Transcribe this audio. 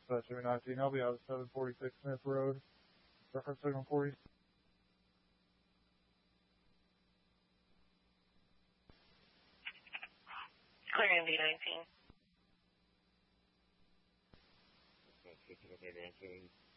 Jimmy 19. I'll be out of 746 Smith Road. Reference signal 40. Clear MD 19.